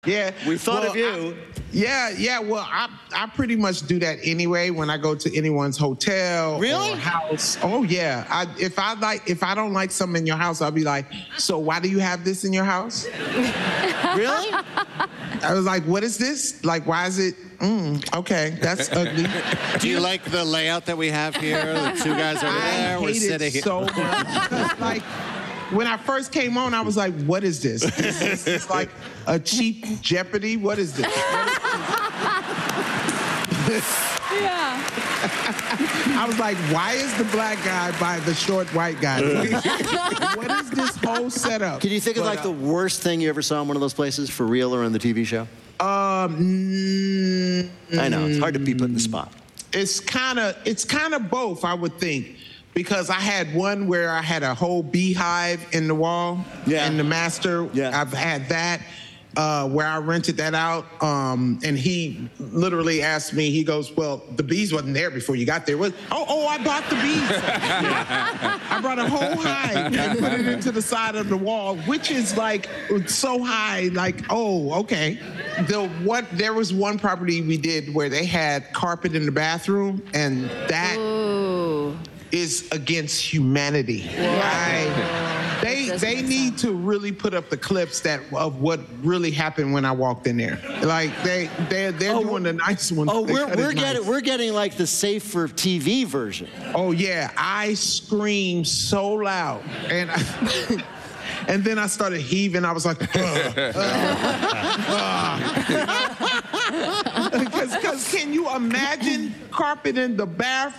Yeah. We thought of you. Yeah. Well, I pretty much do that anyway when I go to anyone's hotel Really? or house. Oh yeah. If I don't like something in your house, I'll be like, so why do you have this in your house? Really? I was like, what is this? Like, why is it? Okay, that's ugly. Do you like the layout that we have here? The two guys over there. I We're hate sitting it here. so much. Like, when I first came on, I was like, what is this? Is this like a cheap Jeopardy? What is this? Yeah. I was like, why is the black guy by the short white guy? What is this whole setup? Can you think of like the worst thing you ever saw in one of those places, for real or on the TV show? I know, it's hard to be put in the spot. It's kind of both, I would think. Because I had one where I had a whole beehive in the wall, in the master. Yeah. I've had that where I rented that out, and he literally asked me. He goes, "Well, the bees wasn't there before you got there." I bought the bees. I brought a whole hive and put it into the side of the wall, which is like so high. Like, oh, okay. There was one property we did where they had carpet in the bathroom, and that. Ooh. Is against humanity. They need to really put up the clips of what really happened when I walked in there. Like they're doing the nice ones. Oh, we're getting like the safe for TV version. Oh yeah, I screamed so loud and. And then I started heaving. I was like, because can you imagine carpet in the bath?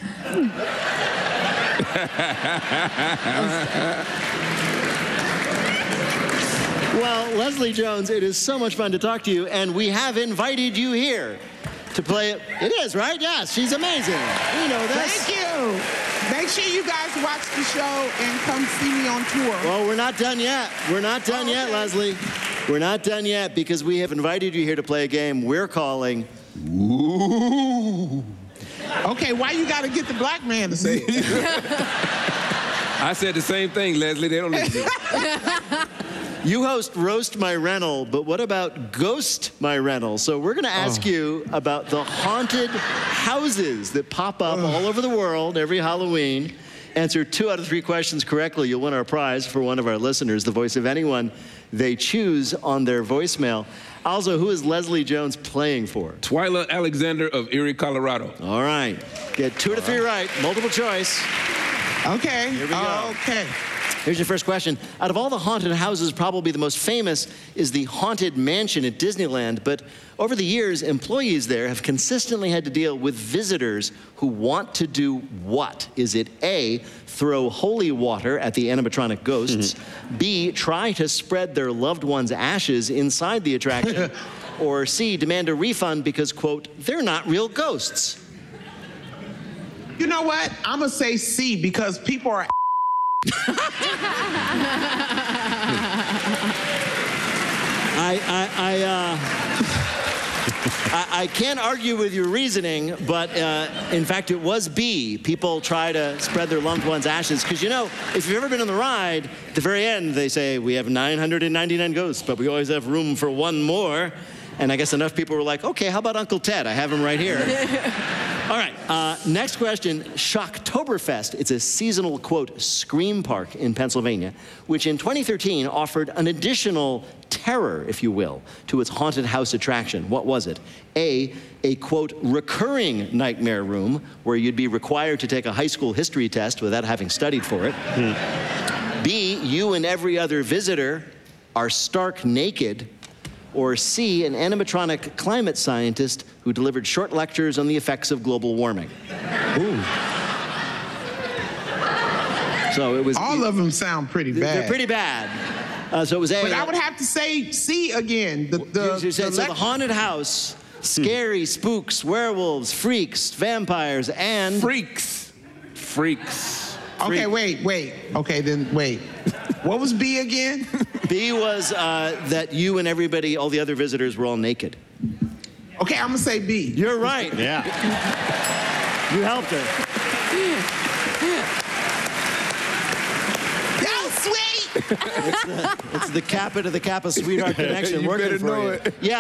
Well, Leslie Jones, it is so much fun to talk to you, and we have invited you here to play it. It is, right? Yes, she's amazing. We know this. Thank you. Make sure you guys watch the show and come see me on tour. Well, we're not done yet. We're not done yet, Leslie. We're not done yet because we have invited you here to play a game we're calling Ooh. Okay, why you got to get the black man to say it? I said the same thing, Leslie. They don't listen. You host Roast My Rental, but what about Ghost My Rental? So we're going to ask you about the haunted houses that pop up all over the world every Halloween. Answer 2 out of 3 questions correctly. You'll win our prize for one of our listeners, the voice of anyone they choose on their voicemail. Also, who is Leslie Jones playing for? Twyla Alexander of Erie, Colorado. All right. Get 2 out of 3 right. Multiple choice. Okay. Here we go. Okay. Here's your first question. Out of all the haunted houses, probably the most famous is the Haunted Mansion at Disneyland. But over the years, employees there have consistently had to deal with visitors who want to do what? Is it A, throw holy water at the animatronic ghosts, B, try to spread their loved one's ashes inside the attraction, or C, demand a refund because, quote, they're not real ghosts? You know what? I'm going to say C because people are I can't argue with your reasoning, but in fact, it was B. People try to spread their loved one's ashes. Because, you know, if you've ever been on the ride, at the very end, they say, we have 999 ghosts, but we always have room for one more. And I guess enough people were like, okay, how about Uncle Ted? I have him right here. All right, next question, Shocktoberfest. It's a seasonal, quote, scream park in Pennsylvania, which in 2013 offered an additional terror, if you will, to its haunted house attraction. What was it? A, quote, recurring nightmare room where you'd be required to take a high school history test without having studied for it. B, you and every other visitor are stark naked. Or C, an animatronic climate scientist who delivered short lectures on the effects of global warming. Ooh. So it was. All of them sound pretty bad. They're pretty bad. So it was A. But I would have to say C again. So the haunted house, scary spooks, werewolves, freaks, vampires, and Freaks. Okay, wait. Okay, then wait. What was B again? B was that you and everybody, all the other visitors, were all naked. Okay, I'm gonna say B. You're right. Yeah. You helped her. That was sweet. It's the Kappa to the Kappa sweetheart connection You working better for know you. it. Yeah.